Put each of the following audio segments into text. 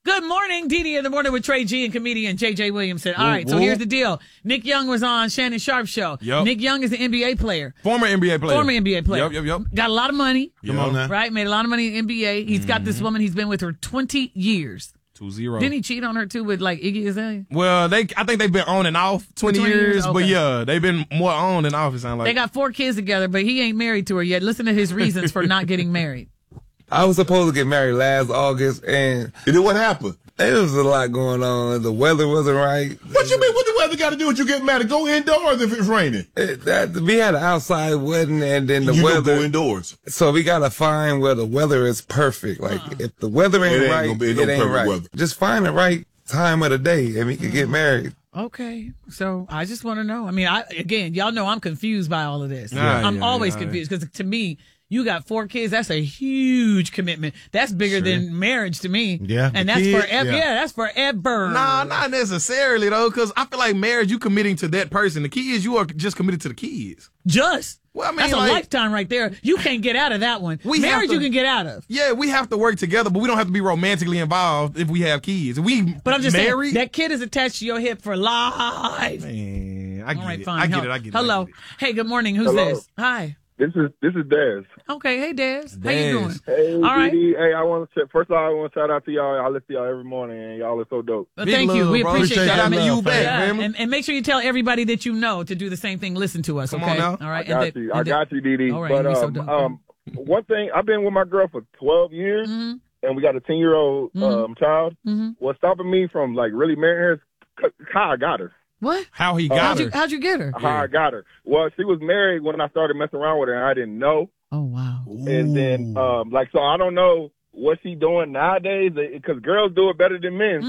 Good morning, Dee in the morning with Trey G and comedian J.J. Williamson. All right, so here's the deal. Nick Young was on Shannon Sharp's show. Yep. Nick Young is an NBA player. Former NBA player. Yep. Got a lot of money. Come on now. Right? Made a lot of money in the NBA. He's got this woman. He's been with her 20 years. 2-0. Didn't he cheat on her, too, with, like, Iggy Azalea? Well, I think they've been on and off 20 years, okay. but yeah, they've been more on than off, it sounds like. They got 4 kids together, but he ain't married to her yet. Listen to his reasons for not getting married. I was supposed to get married last August, and then what happened? There was a lot going on. The weather wasn't right. What you mean? What the weather got to do with you getting married? Go indoors if it's raining. We had an outside wedding, and then the weather. Go indoors. So we gotta find where the weather is perfect. Like if the weather ain't right, it ain't right. Weather. Just find the right time of the day, and we can get married. Okay, so I just want to know. I mean, again, y'all know I'm confused by all of this. I'm always confused because to me, you got 4 kids. That's a huge commitment. That's bigger than marriage to me. Yeah, and that's forever. Yeah, that's forever. Nah, not necessarily though, because I feel like marriage, you committing to that person. The key is you are just committed to the kids. Well, I mean, that's a lifetime right there. You can't get out of that one. Marriage, you can get out of. Yeah, we have to work together, but we don't have to be romantically involved if we have kids. But I'm just saying, that kid is attached to your hip for life. Man, I get it. Fine. I get it. Hello. Hey, good morning. Who's this? Hi. This is Dez. Okay, hey Dez. How you doing? Hey, all right. Hey, first of all, I want to shout out to y'all. I listen to y'all every morning, and y'all are so dope. Well, thank you. We appreciate that. Shout out to you back, man. And make sure you tell everybody that you know to do the same thing. Listen to us, Come okay? on now. All right. I got you, Dee. All right. But so dope. one thing, I've been with my girl for 12 years, and we got a 10-year-old child. What's stopping me from like really marrying her is how I got her. What? How he got her? How'd you get her? How I got her. Well, she was married when I started messing around with her, and I didn't know. Oh, wow. And then, so I don't know what she doing nowadays, because girls do it better than men.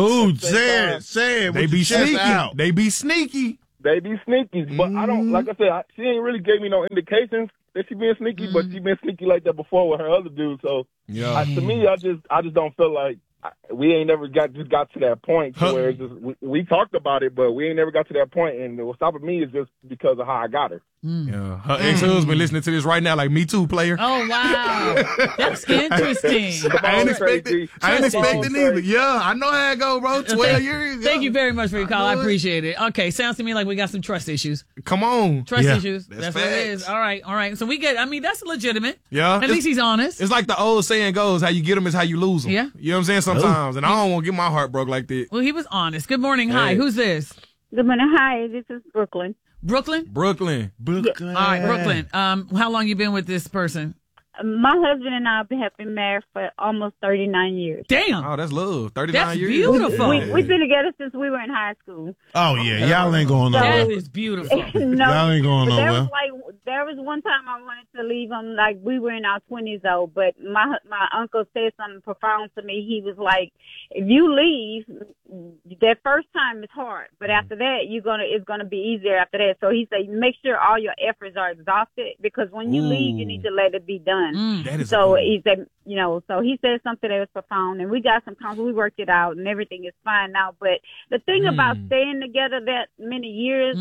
Say it. They be sneaky. Out. They be sneaky. But I don't, like I said, she ain't really gave me no indications that she been sneaky, but she been sneaky like that before with her other dude. So to me, I just don't feel like we ain't never got to that point to where it's just, we talked about it, but we ain't never got to that point. And what's stopping me is just because of how I got her. Yeah, her ex-husband listening to this right now, like, me too, player. Oh, wow. That's interesting. I ain't expecting either. Yeah, I know how it go, bro. 12 years. Thank you very much for your call. I appreciate it. Okay, sounds to me like we got some trust issues. Come on. Trust issues. That's what it is. All right. So that's legitimate. Yeah. At least he's honest. It's like the old saying goes, how you get them is how you lose them. Yeah. You know what I'm saying? Sometimes. And I don't want to get my heart broke like that. Well, he was honest. Good morning. Hi. Who's this? Good morning. Hi. This is Brooklyn. Brooklyn. All right, Brooklyn. How long you been with this person? My husband and I have been married for almost 39 years. Damn. Oh, that's love. 39 years. Beautiful. We've been together since we were in high school. Oh, yeah. Y'all ain't going nowhere. That is beautiful. No, y'all ain't going nowhere. There was one time I wanted to leave him, like we were in our 20s though, but my uncle said something profound to me. He was like, if you leave, that first time is hard, but after that, it's gonna be easier after that. So he said, make sure all your efforts are exhausted, because when you leave, you need to let it be done. That is so he said, so he said something that was profound, and we got some counsel. We worked it out, and everything is fine now. But the thing about staying together that many years,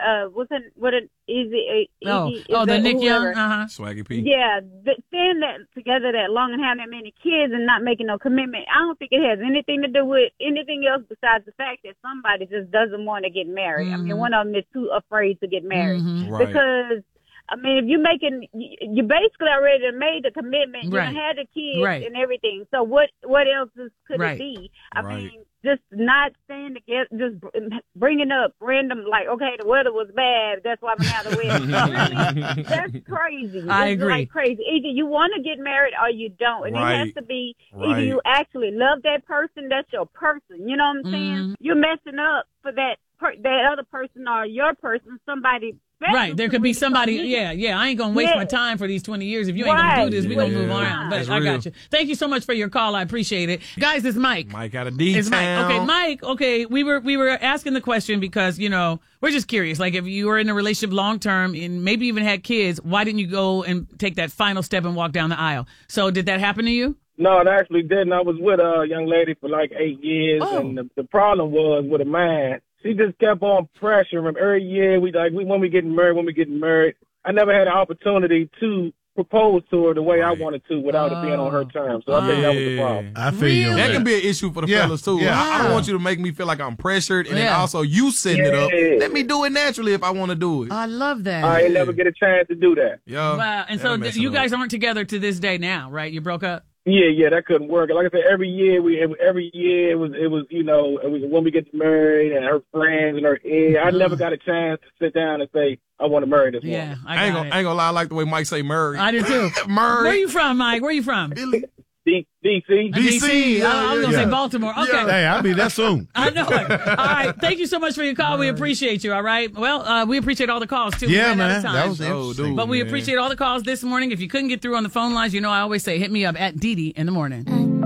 the Nick Young, Swaggy P. Yeah, staying together that long and having that many kids and not making no commitment, I don't think it has anything to do with anything else besides the fact that somebody just doesn't want to get married. I mean, one of them is too afraid to get married. Right. Because, I mean, if you basically already made the commitment, you had the kids and everything. So what else could it be? I mean, just not staying together, just bringing up random, like, okay, the weather was bad, that's why I'm out of the wedding. That's crazy. I agree. Like crazy. Either you want to get married or you don't. And it has to be either you actually love that person, that's your person. You know what I'm saying? You're messing up for that other person or your person, somebody. Right, there could be somebody, I ain't going to waste my time for these 20 years. If you ain't going to do this, we're going to move around. But I got you. Thank you so much for your call. I appreciate it. Guys, it's Mike. Mike out of D-Town. It's Mike. Okay, we were asking the question because, we're just curious. Like, if you were in a relationship long term and maybe even had kids, why didn't you go and take that final step and walk down the aisle? So did that happen to you? No, it actually didn't. I was with a young lady for like 8 years, and the problem was with a man. She just kept on pressuring every year. When we getting married. I never had an opportunity to propose to her the way I wanted to without it being on her terms. So I think that was the problem. I feel you. That can be an issue for the fellas too. Yeah. I don't want you to make me feel like I'm pressured, and then also you setting it up. Let me do it naturally if I want to do it. I love that. I ain't never get a chance to do that. Yeah. Wow. And so you guys aren't together to this day now, right? You broke up? Yeah, that couldn't work. Like I said, every year it was when we get married and her friends and her I never got a chance to sit down and say I want to marry this woman. Yeah, I ain't gonna lie. I like the way Mike say Murray. I do too. Murray. Where you from, Mike? Where you from? D.C. D.C. I was gonna say Baltimore. Okay. Hey, I'll be there soon. I know it. All right. Thank you so much for your call. We appreciate you. All right. Well, we appreciate all the calls too. Yeah, man. That was interesting. But we appreciate all the calls this morning. If you couldn't get through on the phone lines, I always say hit me up at Dee Dee in the morning.